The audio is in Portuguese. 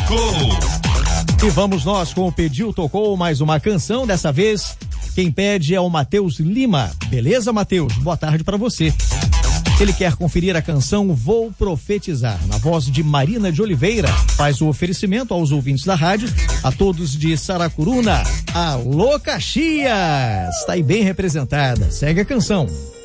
Tocou. E vamos nós com o Pediu Tocou, mais uma canção, dessa vez quem pede é o Matheus Lima. Beleza, Matheus? Boa tarde pra você. Ele quer conferir a canção Vou Profetizar, na voz de Marina de Oliveira. Faz o oferecimento aos ouvintes da rádio, a todos de Saracuruna. Alô, Caxias! Está aí bem representada. Segue a canção.